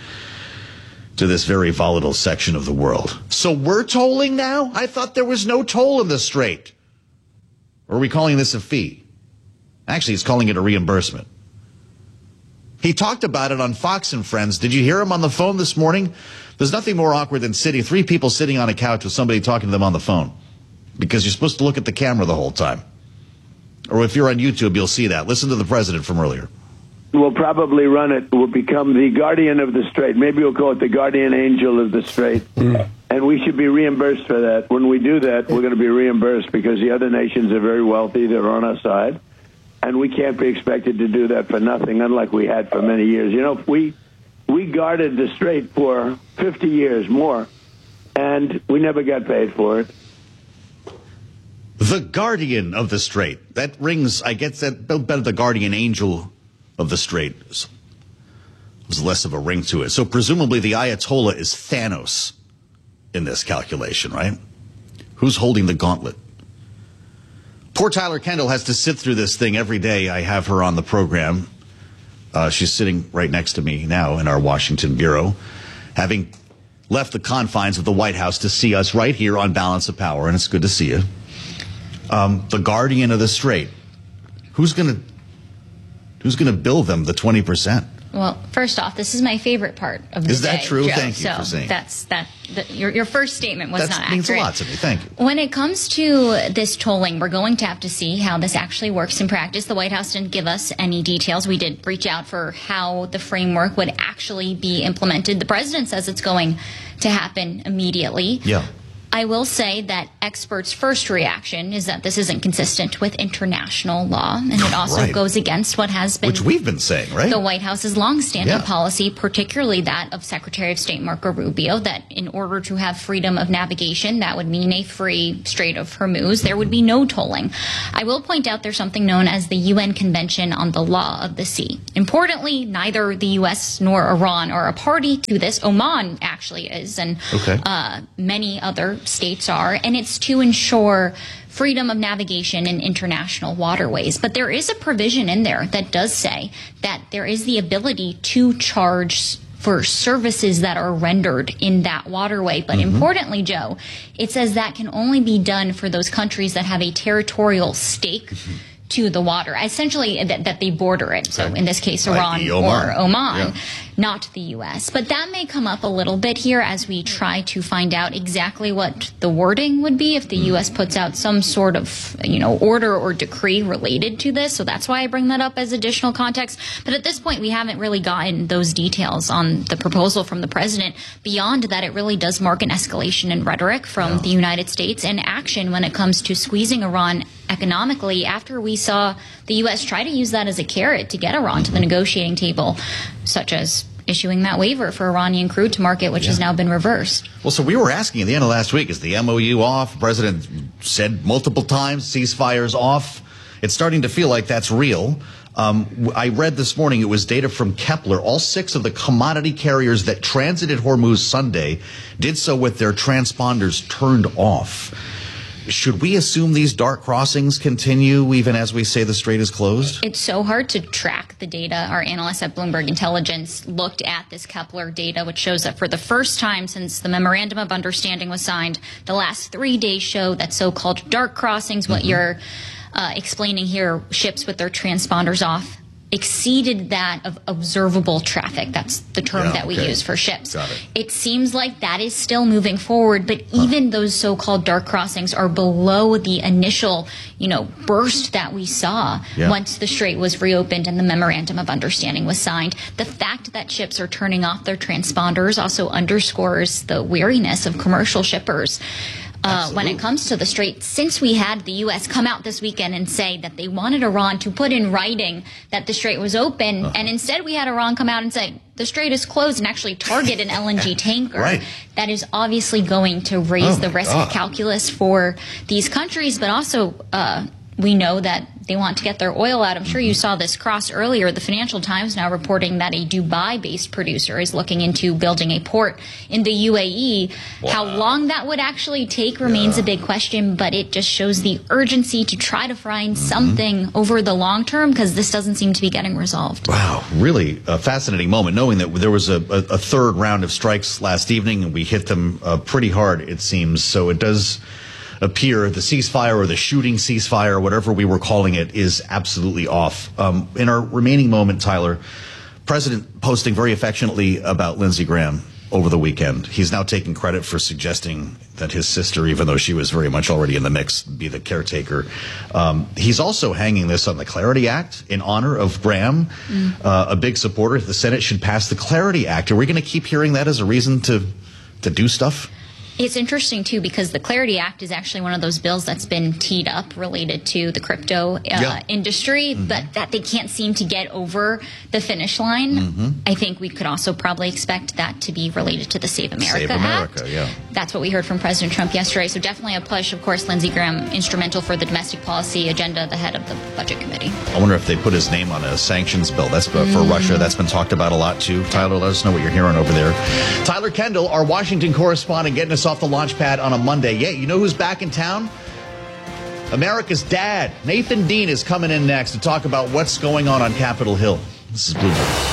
to this very volatile section of the world. So we're tolling now? I thought there was no toll in the strait. Or are we calling this a fee? Actually, he's calling it a reimbursement. He talked about it on Fox and Friends. Did you hear him on the phone this morning? There's nothing more awkward than three people sitting on a couch with somebody talking to them on the phone, because you're supposed to look at the camera the whole time. Or if you're on YouTube, you'll see that. Listen to the president from earlier. We'll probably run it. We'll become the guardian of the strait. Maybe we'll call it the guardian angel of the strait. And we should be reimbursed for that. When we do that, we're going to be reimbursed because the other nations are very wealthy. They're on our side. And we can't be expected to do that for nothing, unlike we had for many years. You know, we guarded the strait for 50 years more, and we never got paid for it. The guardian of the strait. That rings, I guess, that better the guardian angel of the strait. There's less of a ring to it. So presumably the Ayatollah is Thanos in this calculation, right? Who's holding the gauntlet? Poor Tyler Kendall has to sit through this thing every day. I have her on the program. She's sitting right next to me now in our Washington bureau, having left the confines of the White House to see us right here on Balance of Power, and it's good to see you. The guardian of the strait. Who's going to bill them the 20%? Well, first off, this is my favorite part of the day. Is that true? Joe. Thank you for saying your first statement was not accurate. That means a lot to me. Thank you. When it comes to this tolling, we're going to have to see how this actually works in practice. The White House didn't give us any details. We did reach out for how the framework would actually be implemented. The president says it's going to happen immediately. Yeah. I will say that experts' first reaction is that this isn't consistent with international law, and it also goes against what has been, which we've been saying, right? The White House's longstanding policy, particularly that of Secretary of State Marco Rubio, that in order to have freedom of navigation, that would mean a free Strait of Hormuz. There would be no tolling. I will point out there's something known as the UN Convention on the Law of the Sea. Importantly, neither the U.S. nor Iran are a party to this. Oman actually is, and many other states are, and it's to ensure freedom of navigation in international waterways. But there is a provision in there that does say that there is the ability to charge for services that are rendered in that waterway. But importantly, Joe, it says that can only be done for those countries that have a territorial stake to the water, essentially that they border it. So in this case, Iran or Oman, not the U.S. But that may come up a little bit here as we try to find out exactly what the wording would be if the U.S. puts out some sort of, order or decree related to this. So that's why I bring that up as additional context. But at this point, we haven't really gotten those details on the proposal from the president. Beyond that, it really does mark an escalation in rhetoric from the United States and action when it comes to squeezing Iran economically after we saw the U.S. try to use that as a carrot to get Iran to the negotiating table, such as issuing that waiver for Iranian crude to market, which has now been reversed. Well, so we were asking at the end of last week, is the MOU off? The president said multiple times, ceasefire's off. It's starting to feel like that's real. I read this morning, it was data from Kepler. All 6 of the commodity carriers that transited Hormuz Sunday did so with their transponders turned off. Should we assume these dark crossings continue even as we say the strait is closed? It's so hard to track the data. Our analysts at Bloomberg Intelligence looked at this Kepler data, which shows that for the first time since the Memorandum of Understanding was signed, the last 3 days show that so-called dark crossings, what you're explaining here, ships with their transponders off, exceeded that of observable traffic. That's the term that we use for ships. It seems like that is still moving forward, but even those so-called dark crossings are below the initial, burst that we saw once the strait was reopened and the Memorandum of Understanding was signed. The fact that ships are turning off their transponders also underscores the weariness of commercial shippers. When it comes to the strait, since we had the U.S. come out this weekend and say that they wanted Iran to put in writing that the strait was open, and instead we had Iran come out and say the strait is closed and actually target an LNG tanker. That is obviously going to raise the risk calculus for these countries, but also we know that they want to get their oil out. I'm sure you saw this cross earlier. The Financial Times now reporting that a Dubai-based producer is looking into building a port in the UAE. How long that would actually take remains a big question, but it just shows the urgency to try to find something over the long term because this doesn't seem to be getting resolved. Wow, really a fascinating moment, knowing that there was a third round of strikes last evening and we hit them pretty hard, it seems. So it does appear the ceasefire or the shooting ceasefire, whatever we were calling it, is absolutely off. In our remaining moment, Tyler, President posting very affectionately about Lindsey Graham over the weekend. He's now taking credit for suggesting that his sister, even though she was very much already in the mix, be the caretaker. He's also hanging this on the Clarity Act in honor of Graham, a big supporter. The Senate should pass the Clarity Act. Are we going to keep hearing that as a reason to do stuff? It's interesting, too, because the Clarity Act is actually one of those bills that's been teed up related to the crypto industry, but that they can't seem to get over the finish line. I think we could also probably expect that to be related to the Save America Act. That's what we heard from President Trump yesterday. So definitely a push. Of course, Lindsey Graham, instrumental for the domestic policy agenda, the head of the Budget Committee. I wonder if they put his name on a sanctions bill. That's for Russia. That's been talked about a lot, too. Tyler, let us know what you're hearing over there. Tyler Kendall, our Washington correspondent, getting us off the launch pad on a Monday. Yeah, you know who's back in town? America's dad. Nathan Dean is coming in next to talk about what's going on Capitol Hill. This is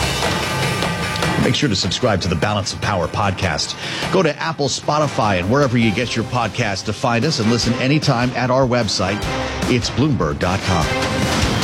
Bloomberg. Make sure to subscribe to the Balance of Power podcast. Go to Apple, Spotify, and wherever you get your podcast to find us and listen anytime at our website. It's Bloomberg.com.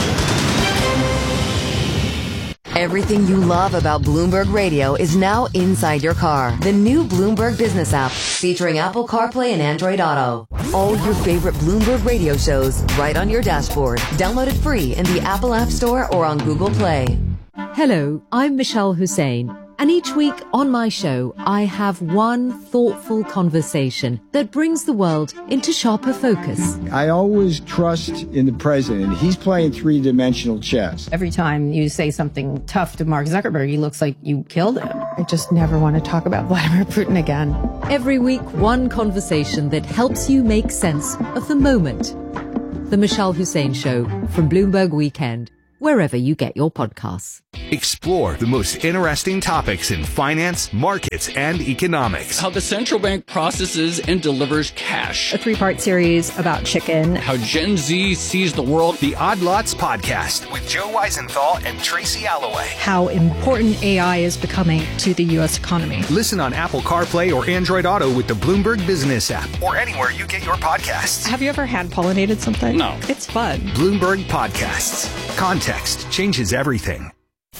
Everything you love about Bloomberg Radio is now inside your car. The new Bloomberg Business app featuring Apple CarPlay and Android Auto. All your favorite Bloomberg Radio shows right on your dashboard. Download it free in the Apple App Store or on Google Play. Hello, I'm Michelle Hussein. And each week on my show, I have one thoughtful conversation that brings the world into sharper focus. I always trust in the president. He's playing three-dimensional chess. Every time you say something tough to Mark Zuckerberg, he looks like you killed him. I just never want to talk about Vladimir Putin again. Every week, one conversation that helps you make sense of the moment. The Michelle Hussein Show from Bloomberg Weekend, wherever you get your podcasts. Explore the most interesting topics in finance, markets, and economics. How the central bank processes and delivers cash. A 3-part series about chicken. How Gen Z sees the world. The Odd Lots Podcast with Joe Weisenthal and Tracy Alloway. How important AI is becoming to the U.S. economy. Listen on Apple CarPlay or Android Auto with the Bloomberg Business app or anywhere you get your podcasts. Have you ever hand-pollinated something? No. It's fun. Bloomberg Podcasts. Context changes everything.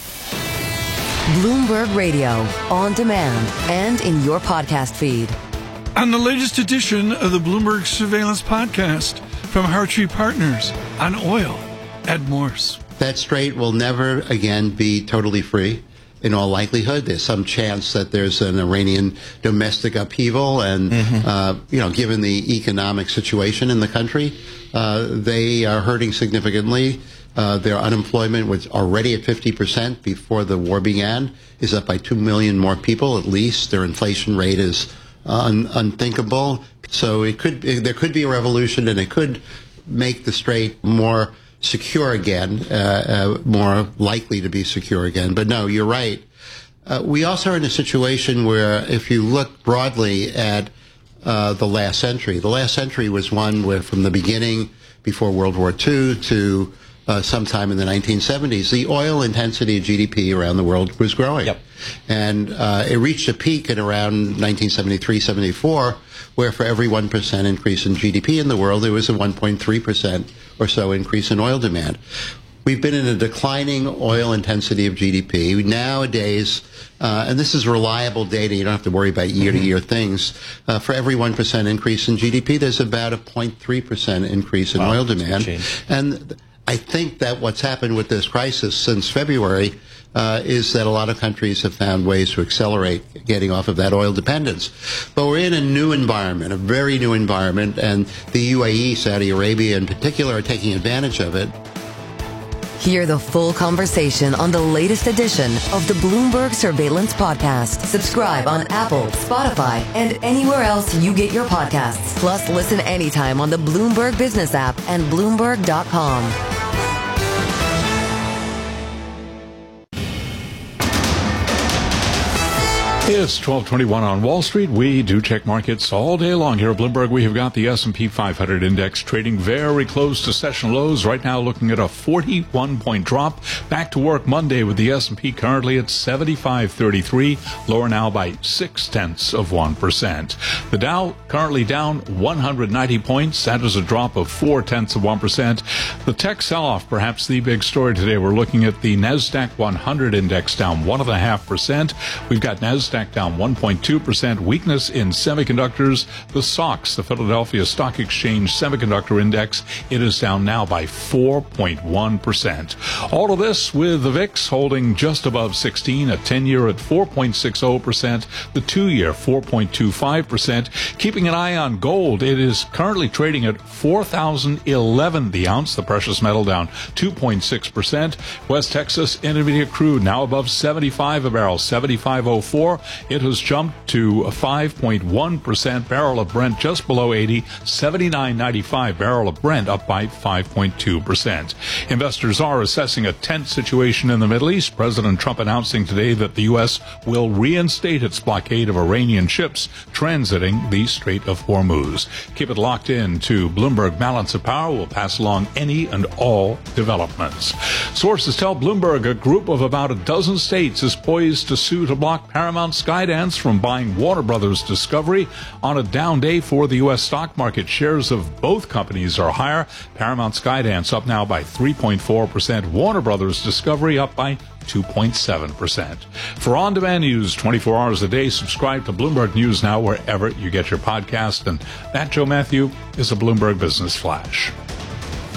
Bloomberg Radio, on demand and in your podcast feed. On the latest edition of the Bloomberg Surveillance Podcast from Hartree Partners on oil, Ed Morse. That strait will never again be totally free. In all likelihood, there's some chance that there's an Iranian domestic upheaval, and given the economic situation in the country, they are hurting significantly. Their unemployment was already at 50% before the war began, is up by 2 million more people at least. Their inflation rate is unthinkable. So there could be a revolution, and it could make the strait more secure again, more likely to be secure again. But no, you're right. We also are in a situation where, if you look broadly at the last century was one where, from the beginning, before World War II to sometime in the 1970s, the oil intensity of GDP around the world was growing. Yep. And it reached a peak in around 1973-74, where for every 1% increase in GDP in the world, there was a 1.3% or so increase in oil demand. We've been in a declining oil intensity of GDP. Nowadays, and this is reliable data, you don't have to worry about year-to-year things, for every 1% increase in GDP, there's about a 0.3% increase in oil demand. And I think that what's happened with this crisis since February is that a lot of countries have found ways to accelerate getting off of that oil dependence. But we're in a new environment, a very new environment, and the UAE, Saudi Arabia in particular, are taking advantage of it. Hear the full conversation on the latest edition of the Bloomberg Surveillance Podcast. Subscribe on Apple, Spotify, and anywhere else you get your podcasts. Plus, listen anytime on the Bloomberg Business app and Bloomberg.com. It's 12:21 on Wall Street. We do check markets all day long here at Bloomberg. We have got the S&P 500 index trading very close to session lows. Right now looking at a 41-point drop. Back to work Monday with the S&P currently at 75.33, lower now by 0.6%. The Dow currently down 190 points. That is a drop of 0.4%. The tech sell-off, perhaps the big story today. We're looking at the NASDAQ 100 index down 1.5%. We've got NASDAQ down 1.2%. Weakness in semiconductors. The SOX, the Philadelphia Stock Exchange Semiconductor Index, it is down now by 4.1%. All of this with the VIX holding just above 16, a 10-year at 4.60%, the 2-year 4.25%. Keeping an eye on gold, it is currently trading at $4,011 the ounce, the precious metal down 2.6%. West Texas Intermediate crude now above 75 a barrel, 75.04. It has jumped to a 5.1%. Barrel of Brent just below 80, 79.95. Barrel of Brent up by 5.2%. Investors are assessing a tense situation in the Middle East. President Trump announcing today that the U.S. will reinstate its blockade of Iranian ships transiting the Strait of Hormuz. Keep it locked in to Bloomberg Balance of Power. We'll pass along any and all developments. Sources tell Bloomberg a group of about a dozen states is poised to sue to block Paramount Skydance from buying Warner Brothers Discovery. On a down day for the U.S. stock market, shares of both companies are higher. Paramount Skydance up now by 3.4%. Warner Brothers Discovery up by 2.7%. For on-demand news 24 hours a day, subscribe to Bloomberg News Now wherever you get your podcast. And that, Joe Matthew, is a Bloomberg Business Flash.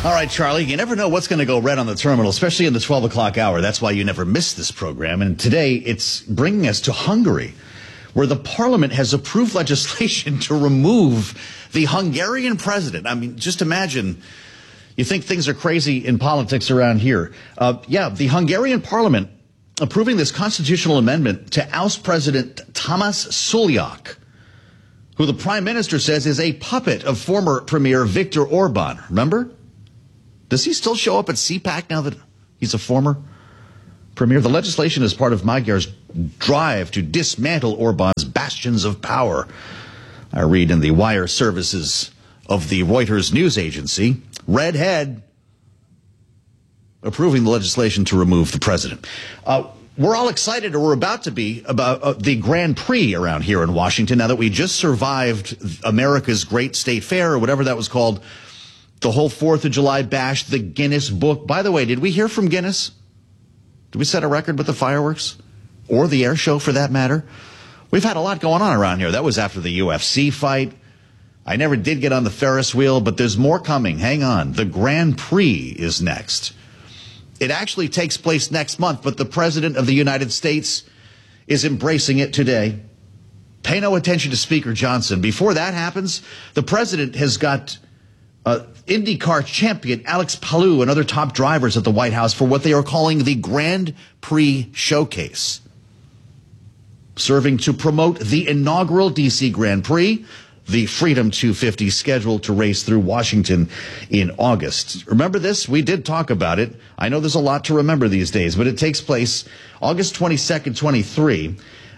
All right, Charlie, you never know what's going to go red on the terminal, especially in the 12 o'clock hour. That's why you never miss this program. And today it's bringing us to Hungary, where the parliament has approved legislation to remove the Hungarian president. I mean, just imagine, you think things are crazy in politics around here. The Hungarian parliament approving this constitutional amendment to oust President Tamás Szolyak, who the prime minister says is a puppet of former premier Viktor Orban. Remember? Does he still show up at CPAC now that he's a former premier? The legislation is part of Magyar's drive to dismantle Orban's bastions of power. I read in the wire services of the Reuters news agency, Redhead approving the legislation to remove the president. We're all excited, or we're about to be, about the Grand Prix around here in Washington, now that we just survived America's Great State Fair, or whatever that was called, the whole 4th of July bash, the Guinness Book. By the way, did we hear from Guinness? Did we set a record with the fireworks? Or the air show, for that matter? We've had a lot going on around here. That was after the UFC fight. I never did get on the Ferris wheel, but there's more coming. Hang on. The Grand Prix is next. It actually takes place next month, but the President of the United States is embracing it today. Pay no attention to Speaker Johnson. Before that happens, the President has got IndyCar champion Alex Palou and other top drivers at the White House for what they are calling the Grand Prix Showcase, serving to promote the inaugural D.C. Grand Prix, the Freedom 250 scheduled to race through Washington in August. Remember this? We did talk about it. I know there's a lot to remember these days, but it takes place August 22nd, 23.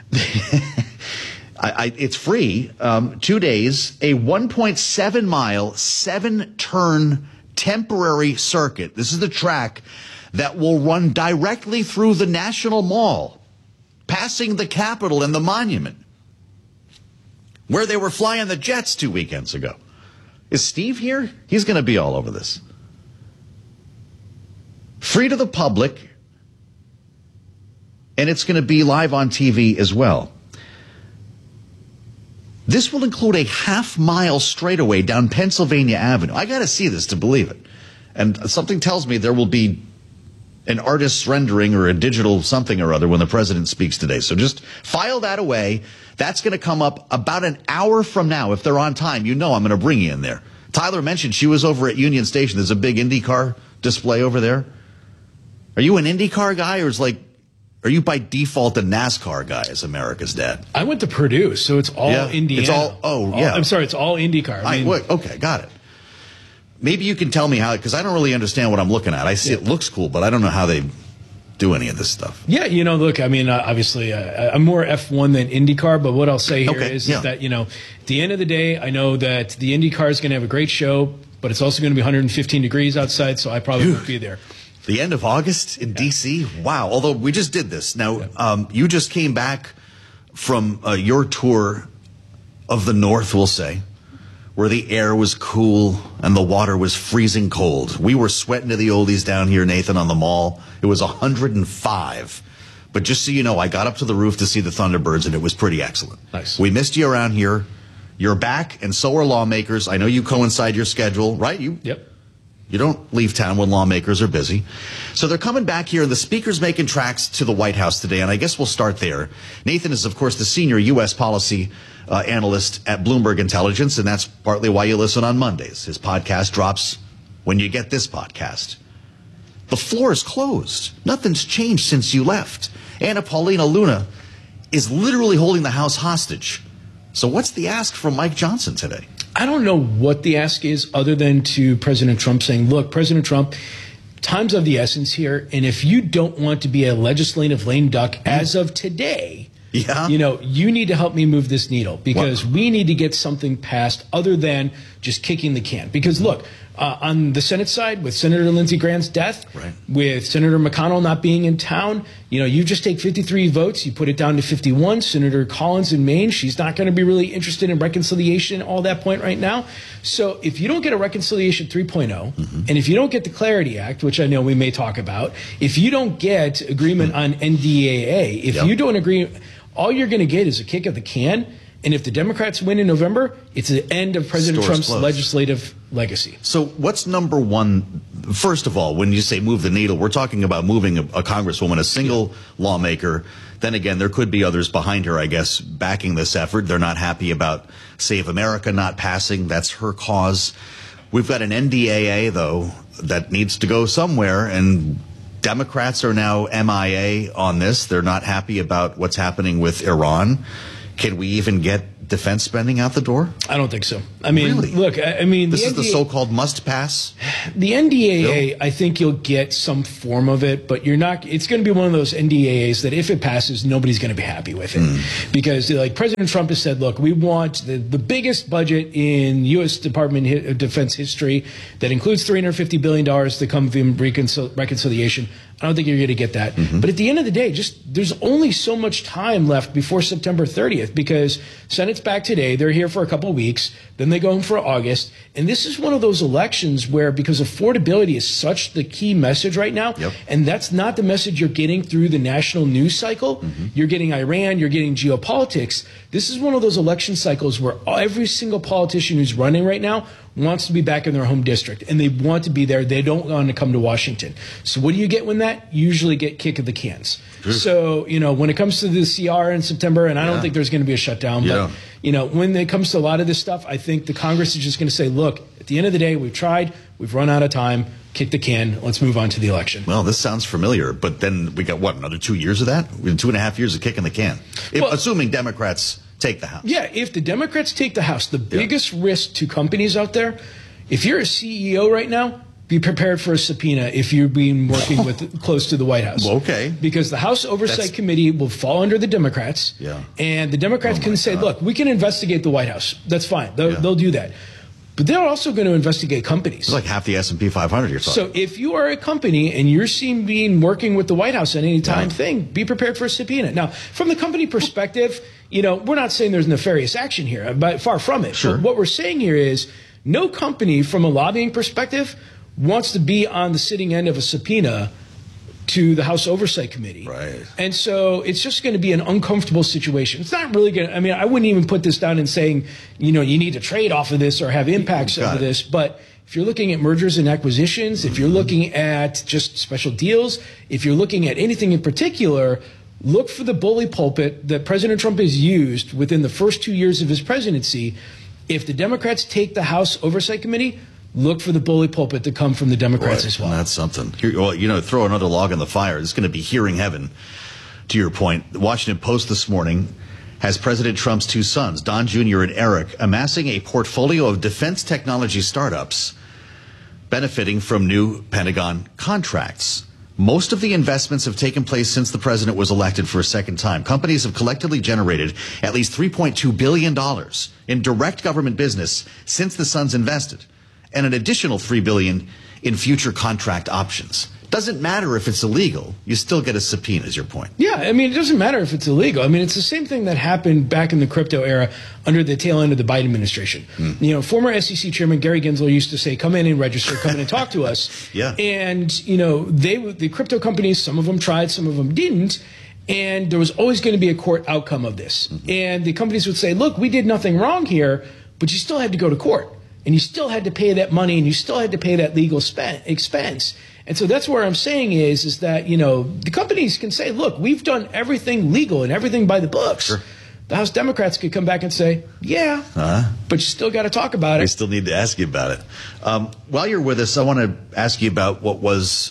It's free, 2 days, a 1.7 mile, 7-turn temporary circuit. This is the track that will run directly through the National Mall, passing the Capitol and the Monument, where they were flying the jets 2 weekends ago. Is Steve here? He's going to be all over this. Free to the public, and it's going to be live on TV as well. This will include a half-mile straightaway down Pennsylvania Avenue. I got to see this to believe it. And something tells me there will be an artist's rendering or a digital something or other when the president speaks today. So just file that away. That's going to come up about an hour from now. If they're on time, you know I'm going to bring you in there. Tyler mentioned she was over at Union Station. There's a big IndyCar display over there. Are you an IndyCar guy, or are you by default a NASCAR guy as America's dad? I went to Purdue, so it's all Indiana. It's it's all IndyCar. Okay, got it. Maybe you can tell me how, because I don't really understand what I'm looking at. I see it looks cool, but I don't know how they do any of this stuff. Yeah, look, I mean, obviously, I'm more F1 than IndyCar, but what I'll say here is that, at the end of the day, I know that the IndyCar is going to have a great show, but it's also going to be 115 degrees outside, so I probably won't be there. The end of August in D.C.? Wow. Although we just did this. Now, you just came back from your tour of the North, we'll say, where the air was cool and the water was freezing cold. We were sweating to the oldies down here, Nathan, on the mall. It was 105. But just so you know, I got up to the roof to see the Thunderbirds, and it was pretty excellent. Nice. We missed you around here. You're back, and so are lawmakers. I know you coincide your schedule, right? Yep. You don't leave town when lawmakers are busy. So they're coming back here, and the speaker's making tracks to the White House today, and I guess we'll start there. Nathan is, of course, the senior U.S. policy analyst at Bloomberg Intelligence, and that's partly why you listen on Mondays. His podcast drops when you get this podcast. The floor is closed. Nothing's changed since you left. Anna Paulina Luna is literally holding the House hostage. So what's the ask from Mike Johnson today? I don't know what the ask is, other than to President Trump saying, look, President Trump, time's of the essence here, and if you don't want to be a legislative lame duck as of today, you need to help me move this needle, because we need to get something passed other than just kicking the can. Because look, on the Senate side, with Senator Lindsey Graham's death, with Senator McConnell not being in town, you just take 53 votes, you put it down to 51. Senator Collins in Maine, she's not going to be really interested in reconciliation at all that point right now. So if you don't get a Reconciliation 3.0, and if you don't get the Clarity Act, which I know we may talk about, if you don't get agreement on NDAA, if you don't agree, all you're going to get is a kick of the can. And if the Democrats win in November, it's the end of President Trump's legislative legacy. So what's number one? First of all, when you say move the needle, we're talking about moving a congresswoman, a single lawmaker. Then again, there could be others behind her, I guess, backing this effort. They're not happy about Save America not passing. That's her cause. We've got an NDAA, though, that needs to go somewhere, and Democrats are now MIA on this. They're not happy about what's happening with Iran. Can we even get defense spending out the door? I don't think so. I mean, really? Look, I mean, this is the so-called must pass. The NDAA, I think you'll get some form of it, but you're not. It's going to be one of those NDAAs that if it passes, nobody's going to be happy with it, because like President Trump has said, look, we want the biggest budget in U.S. Department of Defense history that includes $350 billion to come from reconciliation. I don't think you're going to get that. But at the end of the day, there's only so much time left before September 30th, because Senate's back today. They're here for a couple of weeks. Then they go in for August. And this is one of those elections where, because affordability is such the key message right now, and that's not the message you're getting through the national news cycle. You're getting Iran, you're getting geopolitics. This is one of those election cycles where every single politician who's running right now wants to be back in their home district, and they want to be there. They don't want to come to Washington. So what do you get when that? You usually get kick of the cans. So, when it comes to the CR in September, and I don't think there's going to be a shutdown, but, when it comes to a lot of this stuff, I think the Congress is just going to say, look, at the end of the day, we've tried, we've run out of time, kick the can, let's move on to the election. Well, this sounds familiar, but then we got, another 2 years of that? We had 2.5 years of kicking the can. Assuming Democrats take the House. Yeah, if the Democrats take the House, the biggest risk to companies out there, if you're a CEO right now, be prepared for a subpoena if you're being working with close to the White House. Okay. Because the House Oversight Committee will fall under the Democrats. And the Democrats can say, look, we can investigate the White House. That's fine. They'll do that. But they're also going to investigate companies. It's like half the S&P 500 you're talking. So if you are a company and you're seen being working with the White House at any time be prepared for a subpoena. Now, from the company perspective, we're not saying there's nefarious action here, but far from it. But what we're saying here is no company from a lobbying perspective wants to be on the sitting end of a subpoena to the House Oversight Committee. And so it's just going to be an uncomfortable situation. It's not really going to, I wouldn't even put this down in saying, you need to trade off of this or have impacts of this. But if you're looking at mergers and acquisitions, if you're looking at just special deals, if you're looking at anything in particular, look for the bully pulpit that President Trump has used within the first 2 years of his presidency. If the Democrats take the House Oversight Committee, look for the bully pulpit to come from the Democrats as well. That's something. Throw another log in the fire. It's going to be hearing heaven, to your point. The Washington Post this morning has President Trump's two sons, Don Jr. and Eric, amassing a portfolio of defense technology startups benefiting from new Pentagon contracts. Most of the investments have taken place since the president was elected for a second time. Companies have collectively generated at least $3.2 billion in direct government business since the sons invested, and an additional $3 billion in future contract options. Doesn't matter if it's illegal. You still get a subpoena, is your point. Yeah, it doesn't matter if it's illegal. It's the same thing that happened back in the crypto era under the tail end of the Biden administration. Former SEC Chairman Gary Gensler used to say, come in and register, come in and talk to us. And, the crypto companies, some of them tried, some of them didn't. And there was always going to be a court outcome of this. And the companies would say, look, we did nothing wrong here, but you still had to go to court. And you still had to pay that money, and you still had to pay that legal expense. And so that's where I'm saying is that, the companies can say, look, we've done everything legal and everything by the books. The House Democrats could come back and say, but you still got to talk about it. We still need to ask you about it. While you're with us, I want to ask you about what was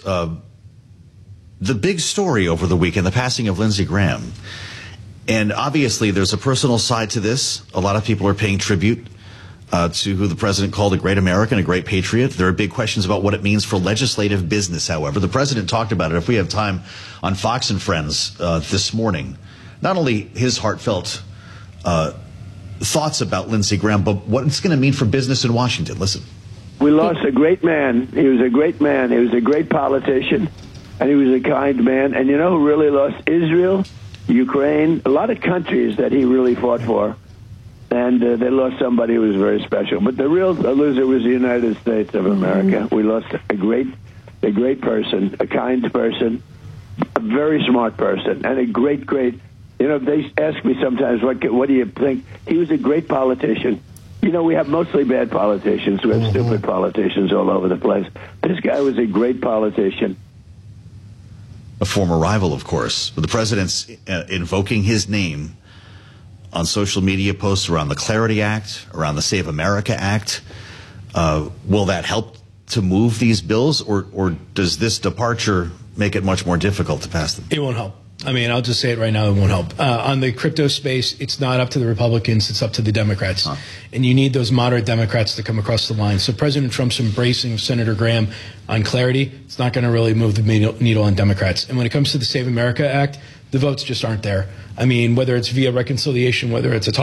the big story over the weekend, the passing of Lindsey Graham. And obviously there's a personal side to this. A lot of people are paying tribute to who the president called a great American, a great patriot. There are big questions about what it means for legislative business, however. The president talked about it, if we have time, on Fox and Friends this morning. Not only his heartfelt thoughts about Lindsey Graham, but what it's going to mean for business in Washington. Listen. We lost a great man. He was a great man. He was a great politician, and he was a kind man. And you know who really lost? Israel, Ukraine, a lot of countries that he really fought for. And they lost somebody who was very special. But the real loser was the United States of America. We lost a great person, a kind person, a very smart person, and a great You know, they ask me sometimes, what do you think? He was a great politician. You know, we have mostly bad politicians. We have stupid politicians all over the place. This guy was a great politician. A former rival, of course. But the president's invoking his name on social media posts around the Clarity Act, around the Save America Act. Will that help to move these bills, or does this departure make it much more difficult to pass them? It won't help. I mean, I'll just say it right now, it won't help. On the crypto space, it's not up to the Republicans, it's up to the Democrats. And you need those moderate Democrats to come across the line. So President Trump's embracing Senator Graham on clarity, it's not going to really move the needle on Democrats. And when it comes to the Save America Act, the votes just aren't there. I mean, whether it's via reconciliation, whether it's a